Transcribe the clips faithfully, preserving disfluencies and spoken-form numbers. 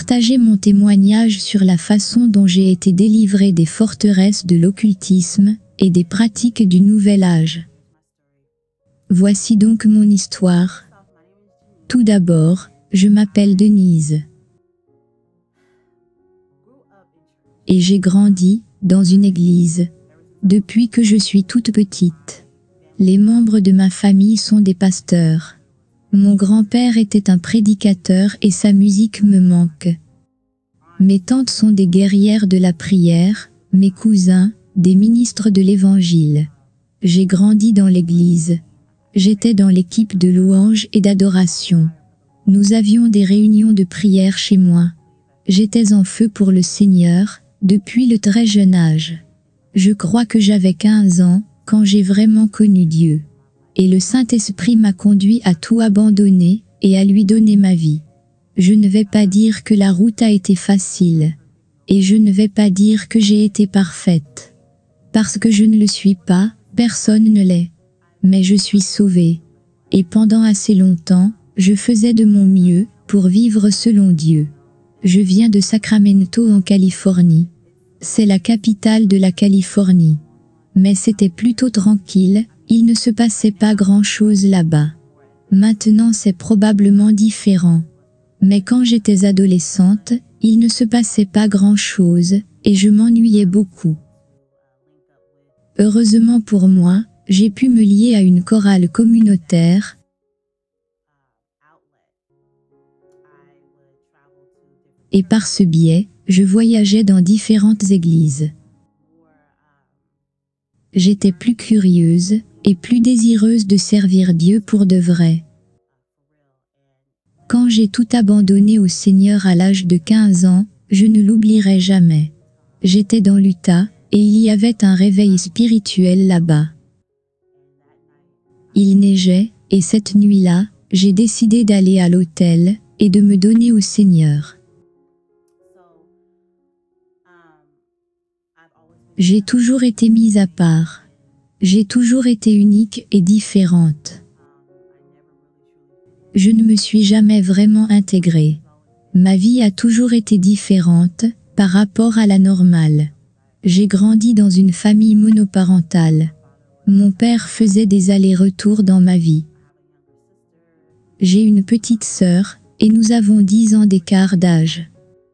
partager mon témoignage sur la façon dont j'ai été délivré des forteresses de l'occultisme et des pratiques du nouvel âge. Voici donc mon histoire. Tout d'abord, je m'appelle Denise. Et j'ai grandi dans une église depuis que je suis toute petite. Les membres de ma famille sont des pasteurs. Mon grand-père était un prédicateur et sa musique me manque. Mes tantes sont des guerrières de la prière, mes cousins, des ministres de l'Évangile. J'ai grandi dans l'église. J'étais dans l'équipe de louange et d'adoration. Nous avions des réunions de prière chez moi. J'étais en feu pour le Seigneur, depuis le très jeune âge. Je crois que j'avais quinze ans, quand j'ai vraiment connu Dieu. Et le Saint-Esprit m'a conduit à tout abandonner, et à lui donner ma vie. Je ne vais pas dire que la route a été facile. Et je ne vais pas dire que j'ai été parfaite. Parce que je ne le suis pas, personne ne l'est. Mais je suis sauvée. Et pendant assez longtemps, je faisais de mon mieux, pour vivre selon Dieu. Je viens de Sacramento en Californie. C'est la capitale de la Californie. Mais c'était plutôt tranquille, il ne se passait pas grand-chose là-bas. Maintenant c'est probablement différent. Mais quand j'étais adolescente, il ne se passait pas grand-chose, et je m'ennuyais beaucoup. Heureusement pour moi, j'ai pu me lier à une chorale communautaire, et par ce biais, je voyageais dans différentes églises. J'étais plus curieuse et plus désireuse de servir Dieu pour de vrai. Quand j'ai tout abandonné au Seigneur à l'âge de quinze ans, je ne l'oublierai jamais. J'étais dans l'Utah, et il y avait un réveil spirituel là-bas. Il neigeait, et cette nuit-là, j'ai décidé d'aller à l'autel, et de me donner au Seigneur. J'ai toujours été mise à part. J'ai toujours été unique et différente. Je ne me suis jamais vraiment intégrée. Ma vie a toujours été différente, par rapport à la normale. J'ai grandi dans une famille monoparentale. Mon père faisait des allers-retours dans ma vie. J'ai une petite sœur, et nous avons dix ans d'écart d'âge.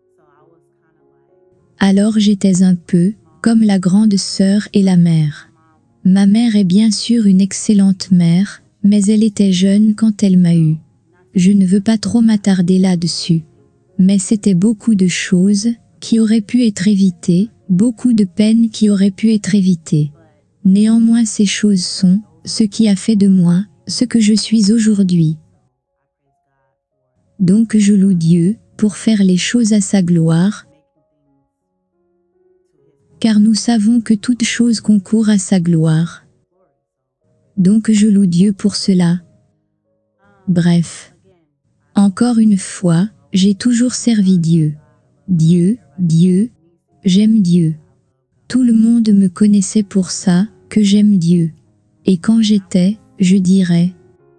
Alors j'étais un peu comme la grande sœur et la mère. Ma mère est bien sûr une excellente mère, mais elle était jeune quand elle m'a eu. Je ne veux pas trop m'attarder là-dessus. Mais c'était beaucoup de choses qui auraient pu être évitées, beaucoup de peines qui auraient pu être évitées. Néanmoins ces choses sont ce qui a fait de moi ce que je suis aujourd'hui. Donc je loue Dieu pour faire les choses à sa gloire, car nous savons que toute chose concourt à sa gloire. Donc je loue Dieu pour cela. Bref. Encore une fois, j'ai toujours servi Dieu. Dieu, Dieu, j'aime Dieu. Tout le monde me connaissait pour ça, que j'aime Dieu. Et quand j'étais, je dirais,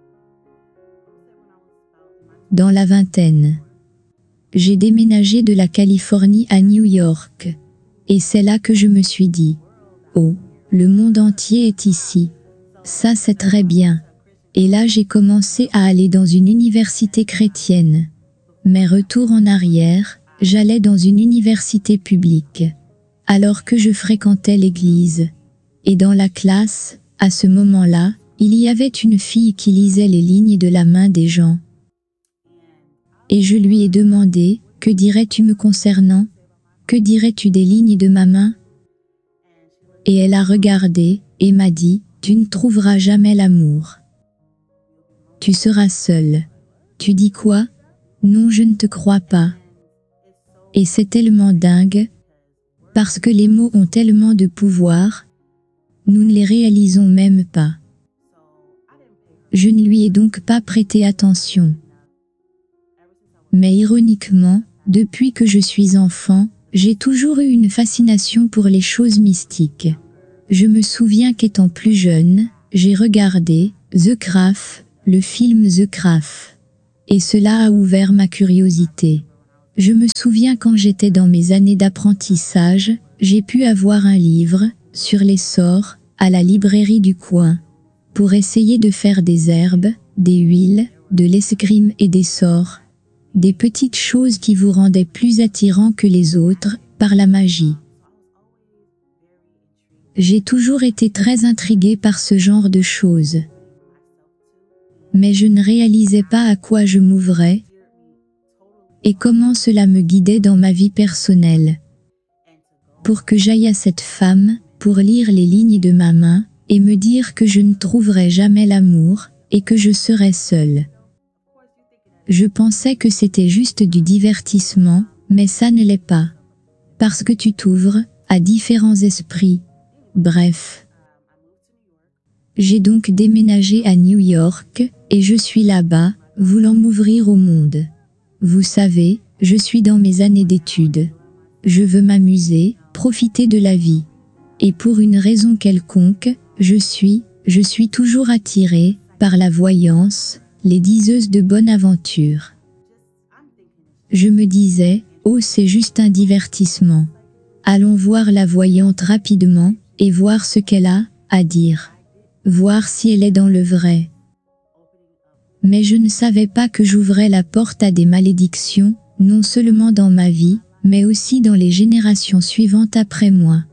dans la vingtaine, j'ai déménagé de la Californie à New York. Et c'est là que je me suis dit, oh, le monde entier est ici. Ça c'est très bien. Et là j'ai commencé à aller dans une université chrétienne. Mais retour en arrière, j'allais dans une université publique. Alors que je fréquentais l'église. Et dans la classe, à ce moment-là, il y avait une fille qui lisait les lignes de la main des gens. Et je lui ai demandé, que dirais-tu me concernant ? Que dirais-tu des lignes de ma main ? Et elle a regardé, et m'a dit, tu ne trouveras jamais l'amour. Tu seras seule. Tu dis quoi ? Non, je ne te crois pas. Et c'est tellement dingue, parce que les mots ont tellement de pouvoir, nous ne les réalisons même pas. Je ne lui ai donc pas prêté attention. Mais ironiquement, depuis que je suis enfant, j'ai toujours eu une fascination pour les choses mystiques. Je me souviens qu'étant plus jeune, j'ai regardé The Graph, le film The Graph. Et cela a ouvert ma curiosité. Je me souviens quand j'étais dans mes années d'apprentissage, j'ai pu avoir un livre, sur les sorts, à la librairie du coin, pour essayer de faire des herbes, des huiles, de l'escrime et des sorts. Des petites choses qui vous rendaient plus attirant que les autres, par la magie. J'ai toujours été très intriguée par ce genre de choses. Mais je ne réalisais pas à quoi je m'ouvrais, et comment cela me guidait dans ma vie personnelle. Pour que j'aille à cette femme, pour lire les lignes de ma main, et me dire que je ne trouverais jamais l'amour, et que je serais seule. Je pensais que c'était juste du divertissement, mais ça ne l'est pas. Parce que tu t'ouvres à différents esprits. Bref. J'ai donc déménagé à New York, et je suis là-bas, voulant m'ouvrir au monde. Vous savez, je suis dans mes années d'études. Je veux m'amuser, profiter de la vie. Et pour une raison quelconque, je suis, je suis toujours attirée par la voyance, les diseuses de bonne aventure. Je me disais, oh c'est juste un divertissement. Allons voir la voyante rapidement, et voir ce qu'elle a à dire. Voir si elle est dans le vrai. Mais je ne savais pas que j'ouvrais la porte à des malédictions, non seulement dans ma vie, mais aussi dans les générations suivantes après moi.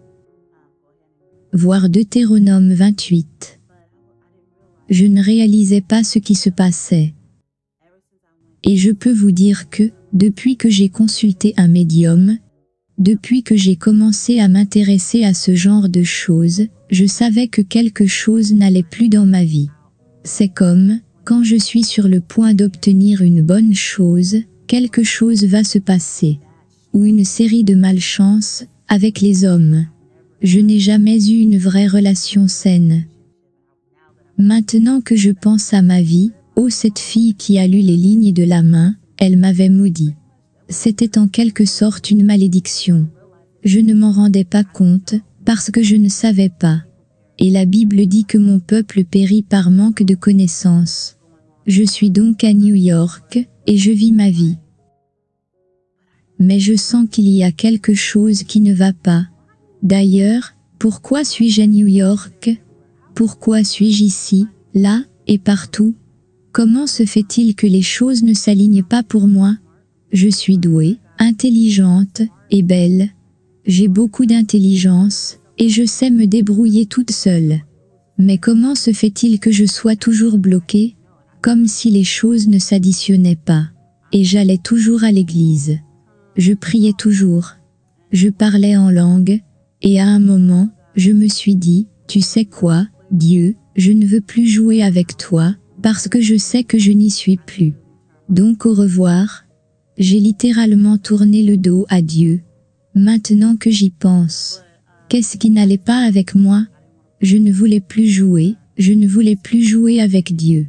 Voir Deutéronome vingt-huit. Je ne réalisais pas ce qui se passait. Et je peux vous dire que, depuis que j'ai consulté un médium, depuis que j'ai commencé à m'intéresser à ce genre de choses, je savais que quelque chose n'allait plus dans ma vie. C'est comme, quand je suis sur le point d'obtenir une bonne chose, quelque chose va se passer. Ou une série de malchances, avec les hommes. Je n'ai jamais eu une vraie relation saine. Maintenant que je pense à ma vie, oh cette fille qui a lu les lignes de la main, elle m'avait maudit. C'était en quelque sorte une malédiction. Je ne m'en rendais pas compte, parce que je ne savais pas. Et la Bible dit que mon peuple périt par manque de connaissances. Je suis donc à New York, et je vis ma vie. Mais je sens qu'il y a quelque chose qui ne va pas. D'ailleurs, pourquoi suis-je à New York? Pourquoi suis-je ici, là, et partout? Comment se fait-il que les choses ne s'alignent pas pour moi? Je suis douée, intelligente, et belle. J'ai beaucoup d'intelligence, et je sais me débrouiller toute seule. Mais comment se fait-il que je sois toujours bloquée? Comme si les choses ne s'additionnaient pas. Et j'allais toujours à l'église. Je priais toujours. Je parlais en langue, et à un moment, je me suis dit, tu sais quoi, Dieu, je ne veux plus jouer avec toi, parce que je sais que je n'y suis plus. Donc au revoir. J'ai littéralement tourné le dos à Dieu. Maintenant que j'y pense, qu'est-ce qui n'allait pas avec moi? Je ne voulais plus jouer, je ne voulais plus jouer avec Dieu.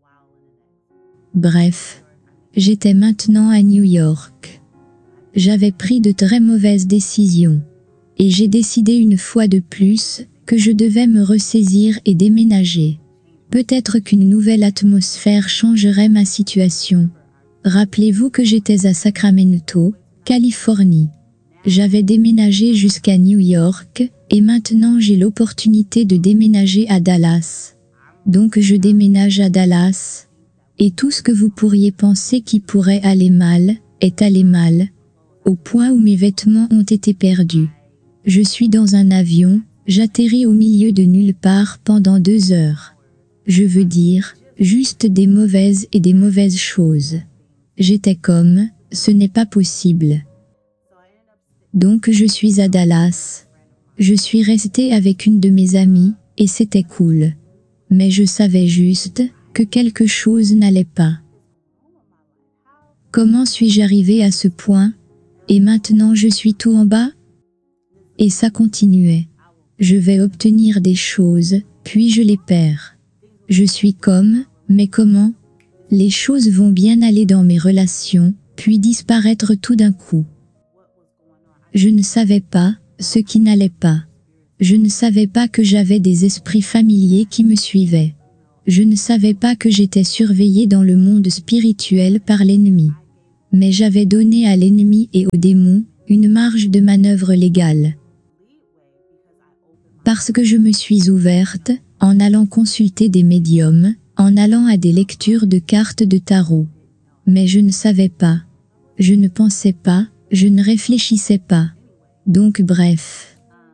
Bref, j'étais maintenant à New York. J'avais pris de très mauvaises décisions. Et j'ai décidé une fois de plus, que je devais me ressaisir et déménager. Peut-être qu'une nouvelle atmosphère changerait ma situation. Rappelez-vous que j'étais à Sacramento, Californie. J'avais déménagé jusqu'à New York, et maintenant j'ai l'opportunité de déménager à Dallas. Donc je déménage à Dallas. Et tout ce que vous pourriez penser qui pourrait aller mal, est allé mal. Au point où mes vêtements ont été perdus. Je suis dans un avion, j'atterris au milieu de nulle part pendant deux heures. Je veux dire, juste des mauvaises et des mauvaises choses. J'étais comme, ce n'est pas possible. Donc je suis à Dallas. Je suis restée avec une de mes amies, et c'était cool. Mais je savais juste, que quelque chose n'allait pas. Comment suis-je arrivée à ce point? Et maintenant je suis tout en bas? Et ça continuait. Je vais obtenir des choses, puis je les perds. Je suis comme, mais comment? Les choses vont bien aller dans mes relations, puis disparaître tout d'un coup. Je ne savais pas, ce qui n'allait pas. Je ne savais pas que j'avais des esprits familiers qui me suivaient. Je ne savais pas que j'étais surveillée dans le monde spirituel par l'ennemi. Mais j'avais donné à l'ennemi et aux démons une marge de manœuvre légale. Parce que je me suis ouverte, en allant consulter des médiums, en allant à des lectures de cartes de tarot. Mais je ne savais pas. Je ne pensais pas, je ne réfléchissais pas. Donc bref.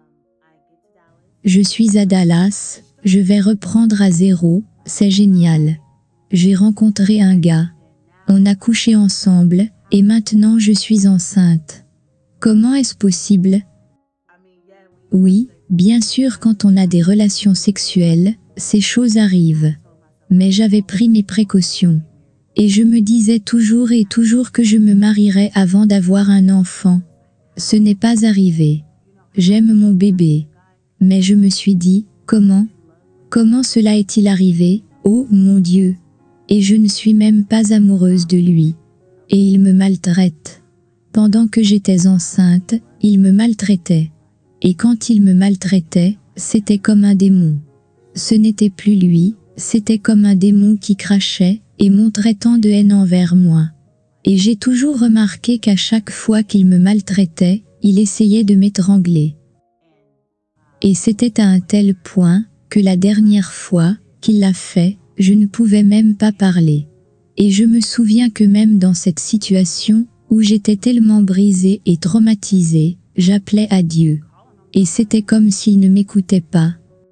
Je suis à Dallas, je vais reprendre à zéro, c'est génial. J'ai rencontré un gars. On a couché ensemble, et maintenant je suis enceinte. Comment est-ce possible? Oui, bien sûr, quand on a des relations sexuelles, ces choses arrivent. Mais j'avais pris mes précautions. Et je me disais toujours et toujours que je me marierais avant d'avoir un enfant. Ce n'est pas arrivé. J'aime mon bébé. Mais je me suis dit, comment? Comment cela est-il arrivé? Oh mon Dieu! Et je ne suis même pas amoureuse de lui. Et il me maltraite. Pendant que j'étais enceinte, il me maltraitait. Et quand il me maltraitait, c'était comme un démon. Ce n'était plus lui, c'était comme un démon qui crachait et montrait tant de haine envers moi. Et j'ai toujours remarqué qu'à chaque fois qu'il me maltraitait, il essayait de m'étrangler. Et c'était à un tel point que la dernière fois qu'il l'a fait, je ne pouvais même pas parler. Et je me souviens que même dans cette situation, où j'étais tellement brisée et traumatisée, j'appelais à Dieu. Et c'était comme s'il ne m'écoutait pas.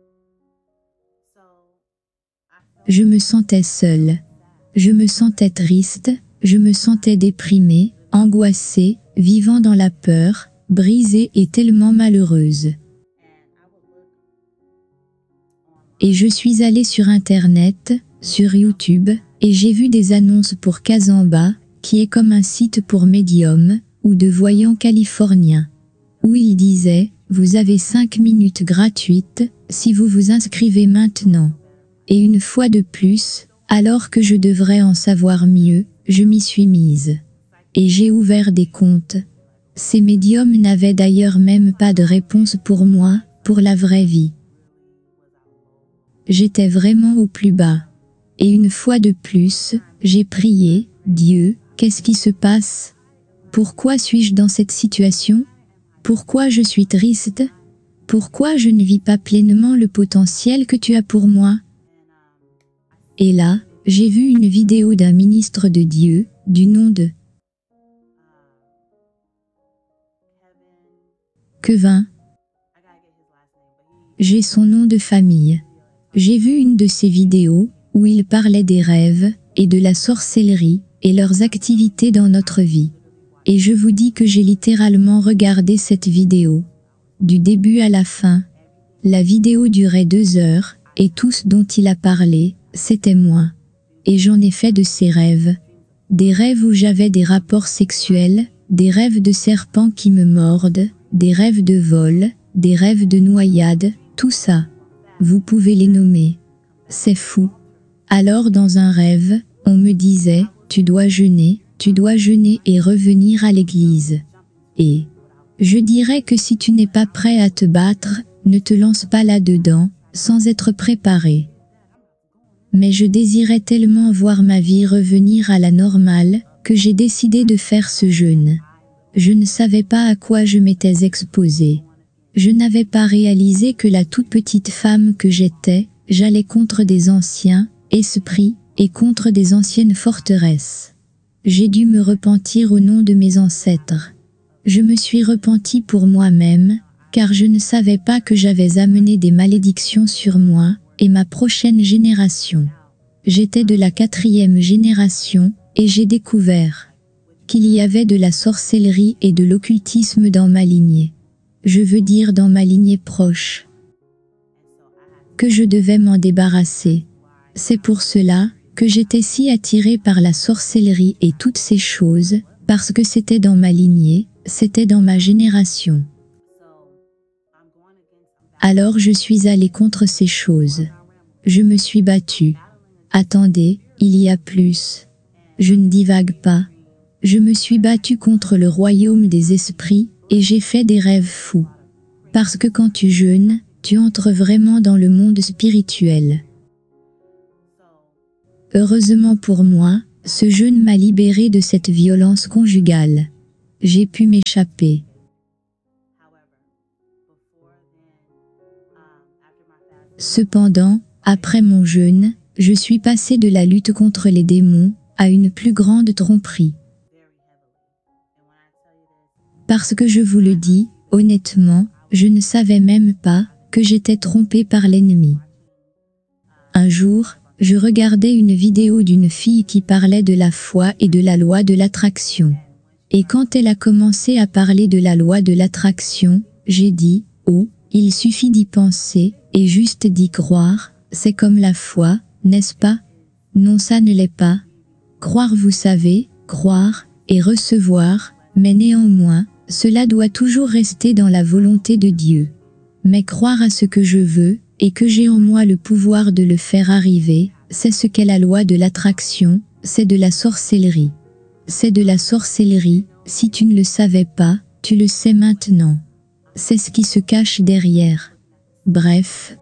Je me sentais seule. Je me sentais triste, je me sentais déprimée, angoissée, vivant dans la peur, brisée et tellement malheureuse. Et je suis allée sur Internet, sur YouTube, et j'ai vu des annonces pour Kazamba, qui est comme un site pour médiums, ou de voyants californiens, où il disait « Vous avez cinq minutes gratuites, si vous vous inscrivez maintenant ». Et une fois de plus, alors que je devrais en savoir mieux, je m'y suis mise. Et j'ai ouvert des comptes. Ces médiums n'avaient d'ailleurs même pas de réponse pour moi, pour la vraie vie. J'étais vraiment au plus bas. Et une fois de plus, j'ai prié, Dieu, qu'est-ce qui se passe? Pourquoi suis-je dans cette situation? Pourquoi je suis triste? Pourquoi je ne vis pas pleinement le potentiel que tu as pour moi? Et là, j'ai vu une vidéo d'un ministre de Dieu, du nom de Kevin. J'ai son nom de famille. J'ai vu une de ses vidéos, où il parlait des rêves, et de la sorcellerie, et leurs activités dans notre vie. Et je vous dis que j'ai littéralement regardé cette vidéo. Du début à la fin. La vidéo durait deux heures, et tout ce dont il a parlé, c'était moi. Et j'en ai fait de ces rêves. Des rêves où j'avais des rapports sexuels, des rêves de serpents qui me mordent, des rêves de vol, des rêves de noyade, tout ça. Vous pouvez les nommer. C'est fou. Alors dans un rêve, on me disait, tu dois jeûner, tu dois jeûner et revenir à l'église. Et je dirais que si tu n'es pas prêt à te battre, ne te lance pas là-dedans, sans être préparé. Mais je désirais tellement voir ma vie revenir à la normale, que j'ai décidé de faire ce jeûne. Je ne savais pas à quoi je m'étais exposée. Je n'avais pas réalisé que la toute petite femme que j'étais, j'allais contre des anciens esprits et contre des anciennes forteresses. J'ai dû me repentir au nom de mes ancêtres. Je me suis repentie pour moi-même, car je ne savais pas que j'avais amené des malédictions sur moi et ma prochaine génération. J'étais de la quatrième génération, et j'ai découvert qu'il y avait de la sorcellerie et de l'occultisme dans ma lignée. Je veux dire dans ma lignée proche. Que je devais m'en débarrasser. C'est pour cela que j'étais si attirée par la sorcellerie et toutes ces choses, parce que c'était dans ma lignée, c'était dans ma génération. Alors je suis allée contre ces choses. Je me suis battue. Attendez, il y a plus. Je ne divague pas. Je me suis battue contre le royaume des esprits, et j'ai fait des rêves fous. Parce que quand tu jeûnes, tu entres vraiment dans le monde spirituel. Heureusement pour moi, Ce jeûne m'a libéré de cette violence conjugale. J'ai pu m'échapper. Cependant, après mon jeûne, je suis passé de la lutte contre les démons à une plus grande tromperie. Parce que je vous le dis, honnêtement, je ne savais même pas que j'étais trompé par l'ennemi. Un jour, je regardais une vidéo d'une fille qui parlait de la foi et de la loi de l'attraction. Et quand elle a commencé à parler de la loi de l'attraction, j'ai dit, oh, il suffit d'y penser, et juste d'y croire, c'est comme la foi, n'est-ce pas? Non, ça ne l'est pas. Croire, vous savez, croire, et recevoir, mais néanmoins, cela doit toujours rester dans la volonté de Dieu. Mais croire à ce que je veux, et que j'ai en moi le pouvoir de le faire arriver, c'est ce qu'est la loi de l'attraction, c'est de la sorcellerie. C'est de la sorcellerie, si tu ne le savais pas, tu le sais maintenant. C'est ce qui se cache derrière. Bref.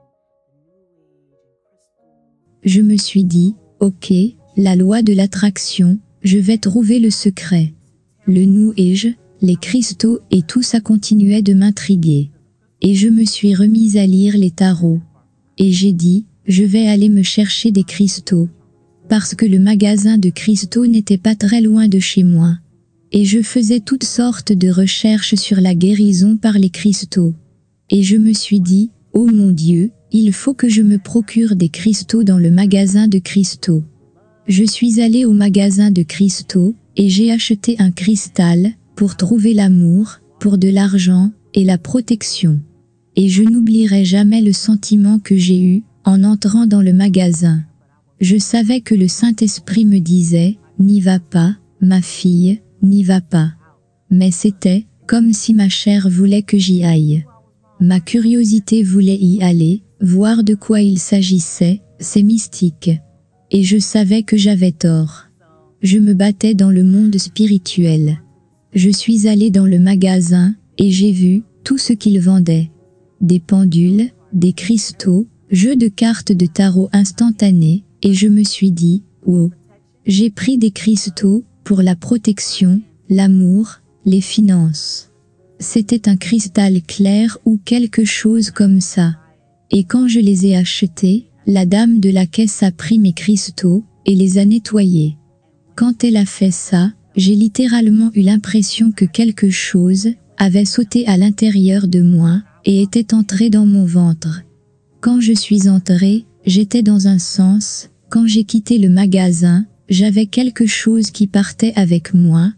Je me suis dit, ok, la loi de l'attraction, je vais trouver le secret. Le New Age, les cristaux et tout ça continuait de m'intriguer. Et je me suis remise à lire les tarots. Et j'ai dit, je vais aller me chercher des cristaux. Parce que le magasin de cristaux n'était pas très loin de chez moi. Et je faisais toutes sortes de recherches sur la guérison par les cristaux. Et je me suis dit, oh mon Dieu, il faut que je me procure des cristaux dans le magasin de cristaux. Je suis allée au magasin de cristaux, et j'ai acheté un cristal, pour trouver l'amour, pour de l'argent, et la protection. Et je n'oublierai jamais le sentiment que j'ai eu, en entrant dans le magasin. Je savais que le Saint-Esprit me disait, n'y va pas, ma fille, n'y va pas. Mais c'était, comme si ma chair voulait que j'y aille. Ma curiosité voulait y aller, voir de quoi il s'agissait, c'est mystique. Et je savais que j'avais tort. Je me battais dans le monde spirituel. Je suis allée dans le magasin, et j'ai vu tout ce qu'ils vendaient. Des pendules, des cristaux, jeux de cartes de tarot instantanés, et je me suis dit, wow. J'ai pris des cristaux, pour la protection, l'amour, les finances. C'était un cristal clair ou quelque chose comme ça. Et quand je les ai achetés, la dame de la caisse a pris mes cristaux, et les a nettoyés. Quand elle a fait ça, j'ai littéralement eu l'impression que quelque chose avait sauté à l'intérieur de moi, et était entré dans mon ventre. Quand je suis entrée, j'étais dans un sens, quand j'ai quitté le magasin, j'avais quelque chose qui partait avec moi.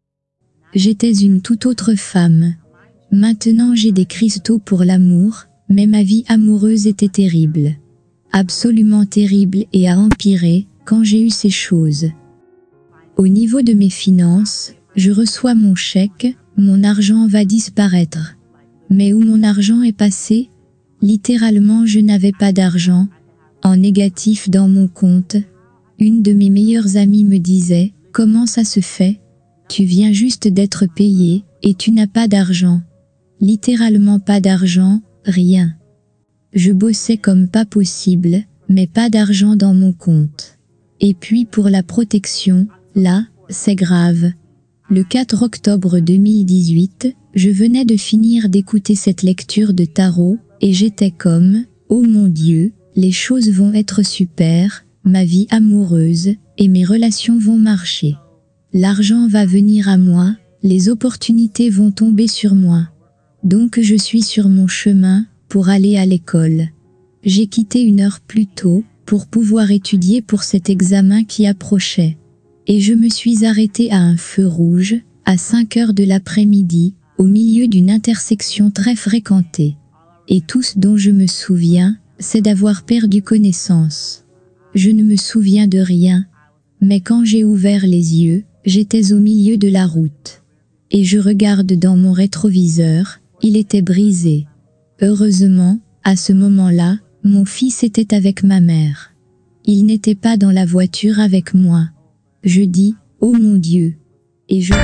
J'étais une toute autre femme. Maintenant j'ai des cristaux pour l'amour, mais ma vie amoureuse était terrible. Absolument terrible et a empiré, quand j'ai eu ces choses. Au niveau de mes finances, je reçois mon chèque, mon argent va disparaître. Mais où mon argent est passé? Littéralement, je n'avais pas d'argent, en négatif dans mon compte. Une de mes meilleures amies me disait, comment ça se fait? Tu viens juste d'être payé, et tu n'as pas d'argent. Littéralement pas d'argent, rien. Je bossais comme pas possible, mais pas d'argent dans mon compte. Et puis pour la protection, là, c'est grave. Le quatre octobre deux mille dix-huit, je venais de finir d'écouter cette lecture de tarot, et j'étais comme, oh mon Dieu, les choses vont être super, ma vie amoureuse, et mes relations vont marcher. L'argent va venir à moi, les opportunités vont tomber sur moi. Donc je suis sur mon chemin, pour aller à l'école. J'ai quitté une heure plus tôt, pour pouvoir étudier pour cet examen qui approchait. Et je me suis arrêtée à un feu rouge, à cinq heures de l'après-midi, au milieu d'une intersection très fréquentée. Et tout ce dont je me souviens, c'est d'avoir perdu connaissance. Je ne me souviens de rien. Mais quand j'ai ouvert les yeux, j'étais au milieu de la route. Et je regarde dans mon rétroviseur, il était brisé. Heureusement, à ce moment-là, mon fils était avec ma mère. Il n'était pas dans la voiture avec moi. Je dis, oh mon Dieu. Et je